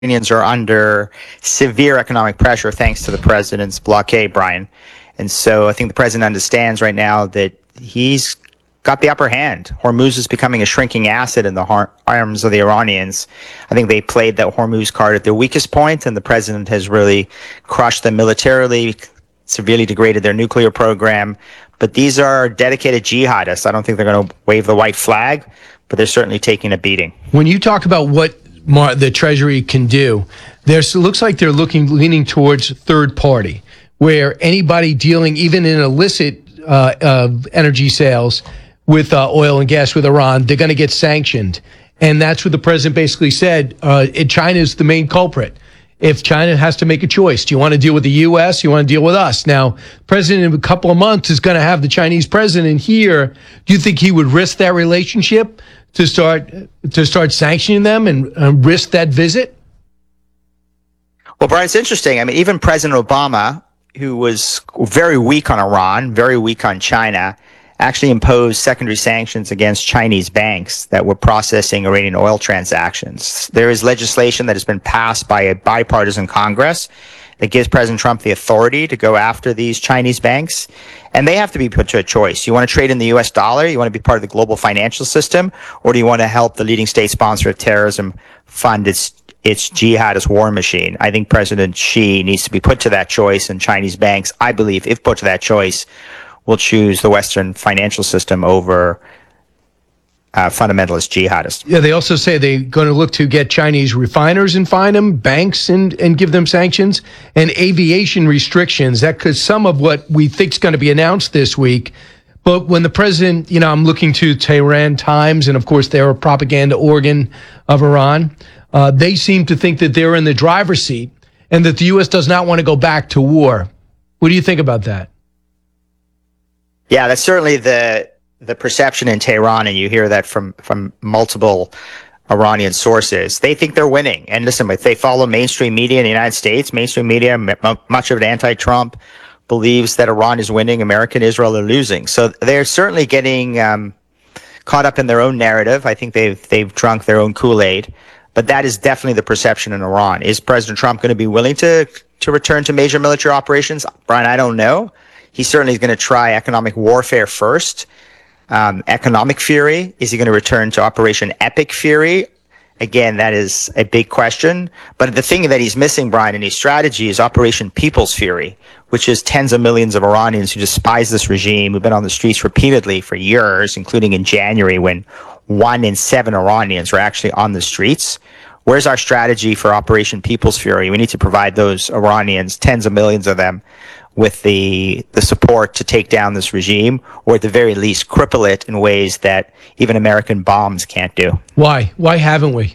Iranians are under severe economic pressure thanks to the president's blockade, Brian. And so I think the president understands right now that he's got the upper hand. Hormuz is becoming a shrinking asset in the arms of the Iranians. I think they played that Hormuz card at their weakest point, and the president has really crushed them militarily, severely degraded their nuclear program. But these are dedicated jihadists. I don't think they're going to wave the white flag, but they're certainly taking a beating. When you talk about what the Treasury can do, looks like they're leaning towards third party, where anybody dealing even in illicit energy sales with oil and gas with Iran, they're going to get sanctioned. And that's what the president basically said. China is the main culprit. If China has to make a choice, do you want to deal with the U.S.? You want to deal with us? Now, president in a couple of months is going to have the Chinese president here. Do you think he would risk that relationship to start sanctioning them and risk that visit? Well, Brian, it's interesting. I mean, even President Obama, who was very weak on Iran, very weak on China, actually imposed secondary sanctions against Chinese banks that were processing Iranian oil transactions. There is legislation that has been passed by a bipartisan Congress that gives President Trump the authority to go after these Chinese banks. And they have to be put to a choice. You want to trade in the U.S. dollar? You want to be part of the global financial system? Or do you want to help the leading state sponsor of terrorism fund its jihadist war machine? I think President Xi needs to be put to that choice, and Chinese banks, I believe, if put to that choice, will choose the Western financial system over fundamentalist jihadists. Yeah, they also say they're going to look to get Chinese refiners and fine them, banks and give them sanctions, and aviation restrictions. That could some of what we think is going to be announced this week. But when the president, I'm looking to Tehran Times, and of course they're a propaganda organ of Iran. They seem to think that they're in the driver's seat and that the U.S. does not want to go back to war. What do you think about that? Yeah, that's certainly the perception in Tehran, and you hear that from multiple Iranian sources. They think they're winning. And listen, if they follow mainstream media in the United States, mainstream media, much of it anti-Trump, believes that Iran is winning, America and Israel are losing. So they're certainly getting caught up in their own narrative. I think they've drunk their own Kool-Aid. But that is definitely the perception in Iran. Is President Trump going to be willing to return to major military operations? Brian, I don't know. He certainly is going to try economic warfare first. Economic fury. Is he going to return to Operation Epic Fury? Again, that is a big question. But the thing that he's missing, Brian, in his strategy is Operation People's Fury, which is tens of millions of Iranians who despise this regime, who've been on the streets repeatedly for years, including in January when 1 in 7 Iranians were actually on the streets. Where's our strategy for Operation People's Fury? We need to provide those Iranians, tens of millions of them, with the support to take down this regime, or at the very least cripple it in ways that even American bombs can't do. Why? Why haven't we?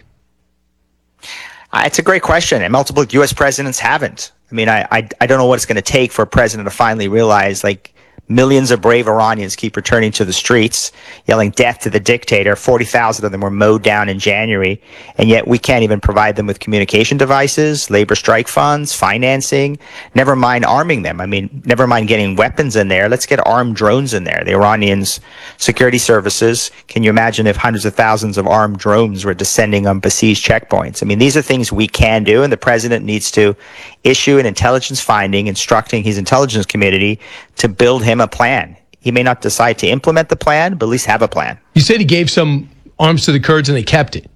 It's a great question, and multiple U.S. presidents haven't. I mean, I don't know what it's going to take for a president to finally realize, like, millions of brave Iranians keep returning to the streets, yelling death to the dictator. 40,000 of them were mowed down in January, and yet we can't even provide them with communication devices, labor strike funds, financing, never mind arming them. I mean, never mind getting weapons in there. Let's get armed drones in there. The Iranians' security services, can you imagine if hundreds of thousands of armed drones were descending on besieged checkpoints? I mean, these are things we can do, and the president needs to issue an intelligence finding instructing his intelligence community to build him a plan. He may not decide to implement the plan, but at least have a plan. You said he gave some arms to the Kurds and they kept it.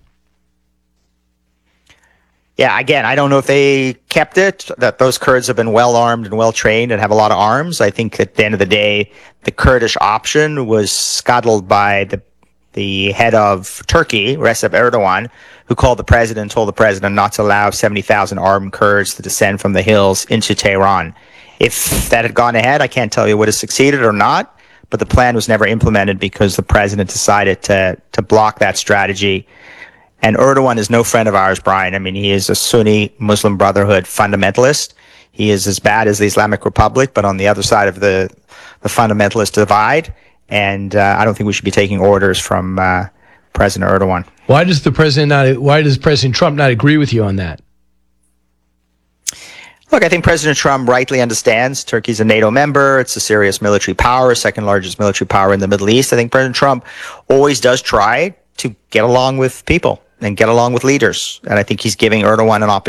Yeah, again, I don't know if they kept it, that those Kurds have been well armed and well trained and have a lot of arms. I think at the end of the day, the Kurdish option was scuttled by the head of Turkey, Recep Erdogan, who told the president not to allow 70,000 armed Kurds to descend from the hills into Tehran. If that had gone ahead, I can't tell you would have succeeded or not, but the plan was never implemented because the president decided to block that strategy. And Erdogan is no friend of ours, Brian. I mean, he is a Sunni Muslim Brotherhood fundamentalist. He is as bad as the Islamic Republic, but on the other side of the fundamentalist divide. And I don't think we should be taking orders from President Erdogan. Why does President Trump not agree with you on that? Look, I think President Trump rightly understands Turkey's a NATO member. It's a serious military power, second largest military power in the Middle East. I think President Trump always does try to get along with people. and get along with leaders. And I think he's giving Erdogan an